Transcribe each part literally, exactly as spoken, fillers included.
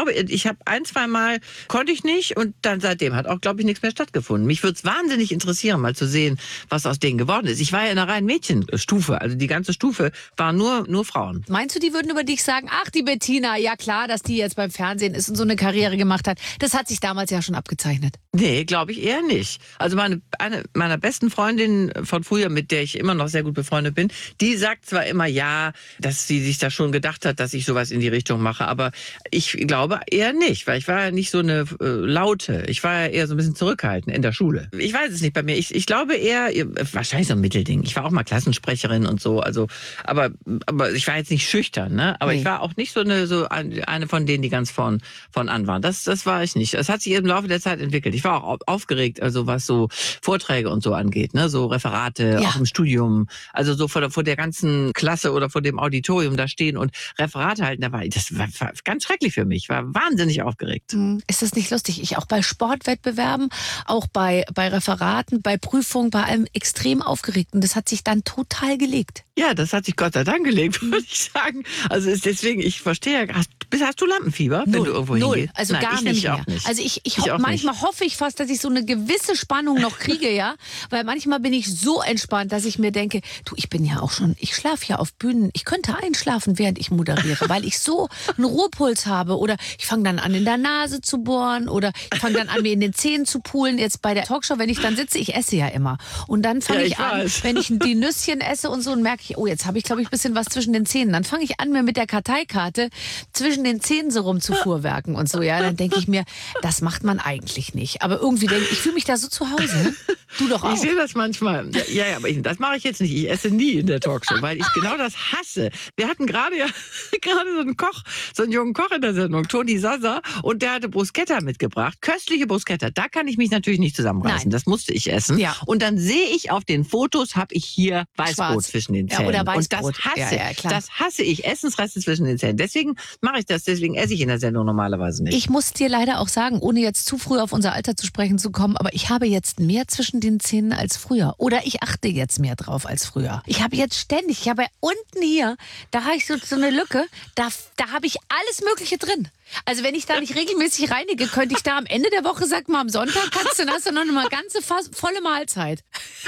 glaube, ich habe ein, zwei Mal, konnte ich nicht und dann seitdem hat auch, glaube ich, nichts mehr stattgefunden. Mich würde es wahnsinnig interessieren, mal zu sehen, was aus denen geworden ist. Ich war ja in einer reinen Mädchenstufe, also die ganze Stufe war nur, nur Frauen. Meinst du, die würden über dich sagen, ach, die Bettina, ja klar, dass die jetzt beim Fernsehen ist und so eine Karriere gemacht hat. Das hat sich damals ja schon abgezeichnet. Nee, glaube ich eher nicht. Also meine, eine meiner besten Freundinnen von früher, mit der ich immer noch sehr gut befreundet bin, die sagt zwar immer ja, dass sie sich da schon gedacht hat, dass ich sowas in die Richtung mache, aber ich glaube eher nicht, weil ich war ja nicht so eine äh, Laute. Ich war ja eher so ein bisschen zurückhaltend in der Schule. Ich weiß es nicht bei mir. Ich, ich glaube eher, wahrscheinlich so ein Mittelding. Ich war auch mal Klassensprecherin und so, also, aber, aber ich war jetzt nicht schüchtern, ne? Aber nee. Ich war auch nicht so eine, so eine von denen, die ganz von, von an waren. Das, das war ich nicht. Das hat sich im Laufe der Zeit entwickelt. Ich war auch aufgeregt, also was so Vorträge und so angeht, ne? So Referate, ja. Auch im Studium, also so vor der, vor der ganzen Klasse oder vor dem Auditorium da stehen und Referate halten, da war, das war, war ganz schrecklich für mich. Ich war wahnsinnig aufgeregt. Ist das nicht lustig? Ich auch bei Sportwettbewerben, auch bei, bei Referaten, bei Prüfungen, bei allem extrem aufgeregt. Und das hat sich dann total gelegt. Ja, das hat sich Gott sei Dank gelegt, würde ich sagen. Also ist deswegen, ich verstehe, hast, hast du Lampenfieber, Null. wenn du irgendwo Null. hingehst? Also Nein, gar ich nicht nicht, mehr. Auch nicht. Also ich, ich, ich ho- manchmal nicht. hoffe ich fast, dass ich so eine gewisse Spannung noch kriege, ja, weil manchmal bin ich so entspannt, dass ich mir denke, du, ich bin ja auch schon, ich schlafe ja auf Bühnen, ich könnte einschlafen, während ich moderiere, weil ich so einen Ruhepuls habe oder ich fange dann an, in der Nase zu bohren oder ich fange dann an, mir in den Zähnen zu pulen. Jetzt bei der Talkshow, wenn ich dann sitze, ich esse ja immer und dann fange Ja, ich, ich an, weiß. wenn ich die Nüsschen esse und so und merke ich, oh, jetzt habe ich, glaube ich, ein bisschen was zwischen den Zähnen. Dann fange ich an, mir mit der Karteikarte zwischen den Zähnen so rum zu fuhrwerken und so, ja, dann denke ich mir, das macht man eigentlich nicht. Aber irgendwie denke ich, ich fühle mich da so zu Hause. Du doch auch. Ich sehe das manchmal. Ja, ja, aber ich, das mache ich jetzt nicht. Ich esse nie in der Talkshow, weil ich genau das hasse. Wir hatten gerade ja gerade so einen Koch, so einen jungen Koch in der Sendung, Toni Sasa, und der hatte Bruschetta mitgebracht. Köstliche Bruschetta. Da kann ich mich natürlich nicht zusammenreißen. Nein. Das musste ich essen. Ja. Und dann sehe ich auf den Fotos, habe ich hier Weißbrot Schwarz. zwischen den Ja, Zähnen. oder und das Weißbrot. hasse, Ja, ja, klar. das hasse ich. Essensreste zwischen den Zähnen. Deswegen mache ich das. Deswegen esse ich in der Sendung normalerweise nicht. Ich muss dir leider auch sagen, ohne jetzt zu früh auf unser Alter zu sprechen zu kommen, aber ich habe jetzt mehr zwischen den Zähnen als früher. Oder ich achte jetzt mehr drauf als früher. Ich habe jetzt ständig, ich habe ja unten hier, da habe ich so, so eine Lücke, da, da habe ich alles Mögliche drin. Also wenn ich da nicht regelmäßig reinige, könnte ich da am Ende der Woche, sag mal am Sonntag, kannst du, dann hast du noch eine ganze fast volle Mahlzeit.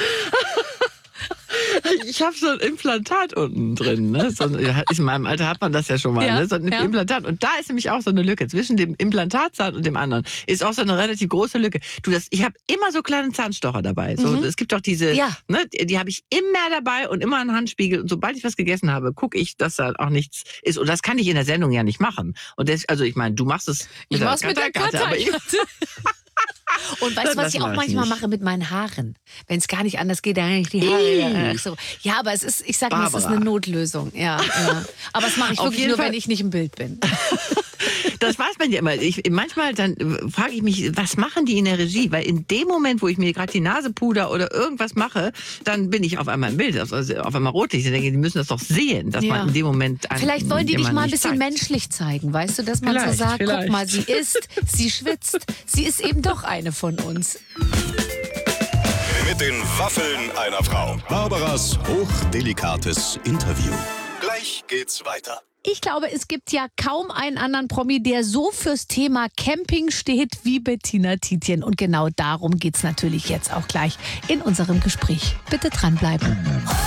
Ich habe so ein Implantat unten drin. Ne? So ein, in meinem Alter hat man das ja schon mal. Ja, ne? So ein ja. Implantat. Und da ist nämlich auch so eine Lücke. Zwischen dem Implantatzahn und dem anderen ist auch so eine relativ große Lücke. Du, das, ich habe immer so kleine Zahnstocher dabei. So, mhm. Es gibt doch diese, ja. ne, die, die habe ich immer dabei und immer einen Handspiegel. Und sobald ich was gegessen habe, gucke ich, dass da auch nichts ist. Und das kann ich in der Sendung ja nicht machen. Und das, also ich meine, du machst es mit ich der mach's mit der Karteikarte. Aber ich, Und weißt du, was ich auch manchmal mache mit meinen Haaren? Wenn es gar nicht anders geht, dann ich die Haare. Ach so. Ja, aber es ist, ich sag mal, es ist eine Notlösung. Ja, ja. Aber das mache ich Auf wirklich jeden nur, Fall. wenn ich nicht im Bild bin. Das weiß man ja immer. Ich, manchmal dann frage ich mich, was machen die in der Regie? Weil in dem Moment, wo ich mir gerade die Nase puder oder irgendwas mache, dann bin ich auf einmal im Bild, also auf einmal rotlich. Ich denke, die müssen das doch sehen, dass Ja. man in dem Moment einen, Vielleicht wollen die dich mal ein bisschen zeigt. menschlich zeigen, weißt du, dass man Vielleicht, so sagt, vielleicht. guck mal, sie isst, sie schwitzt, sie ist eben doch eine von uns. Mit den Waffeln einer Frau. Barbaras hochdelikates Interview. Gleich geht's weiter. Ich glaube, es gibt ja kaum einen anderen Promi, der so fürs Thema Camping steht wie Bettina Tietjen. Und genau darum geht's natürlich jetzt auch gleich in unserem Gespräch. Bitte dranbleiben.